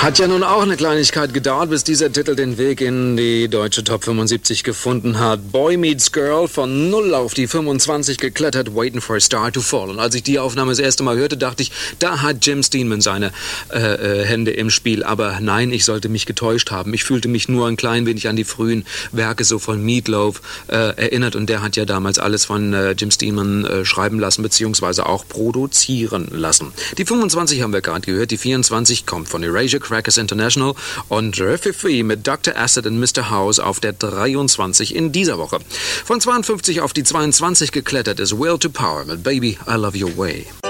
Hat ja nun auch eine Kleinigkeit gedauert, bis dieser Titel den Weg in die deutsche Top 75 gefunden hat. Boy Meets Girl, von 0 auf die 25 geklettert, Waiting for a Star to Fall. Und als ich die Aufnahme das erste Mal hörte, dachte ich, da hat Jim Steinman seine Hände im Spiel. Aber nein, ich sollte mich getäuscht haben. Ich fühlte mich nur ein klein wenig an die frühen Werke so von Meat Loaf erinnert. Und der hat ja damals alles von Jim Steinman schreiben lassen, beziehungsweise auch produzieren lassen. Die 25 haben wir gerade gehört, die 24 kommt von Erasure Crackers International und Fifi mit Dr. Acid und Mr. House auf der 23 in dieser Woche. Von 52 auf die 22 geklettert ist Will to Power mit Baby, I Love Your Way.